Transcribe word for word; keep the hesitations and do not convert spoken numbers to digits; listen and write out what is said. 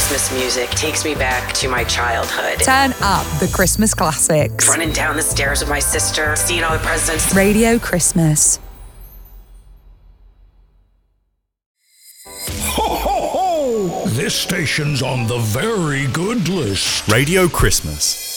Christmas music takes me back to my childhood. Turn up the Christmas classics. Running down the stairs with my sister, seeing all the presents. Radio Christmas. Ho, ho, ho! This station's on the very good list. Radio Christmas.